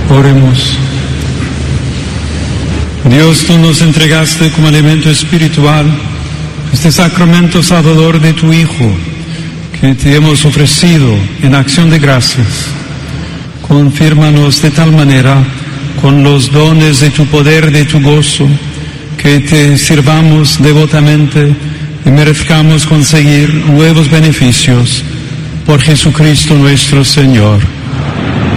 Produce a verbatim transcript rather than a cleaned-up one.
Oremos. Dios, tú nos entregaste como alimento espiritual este sacramento salvador de tu Hijo, que te hemos ofrecido en acción de gracias. Confírmanos de tal manera con los dones de tu poder, de tu gozo, que te sirvamos devotamente y merezcamos conseguir nuevos beneficios por Jesucristo nuestro Señor.